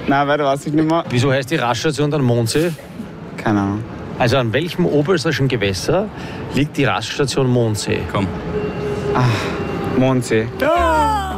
Nein, weiter weiß ich nicht mehr. Wieso heißt die Raststation dann Mondsee? Keine Ahnung. Also an welchem oberösterreichischen Gewässer liegt die Raststation Mondsee? Komm. Mondsee. Ja!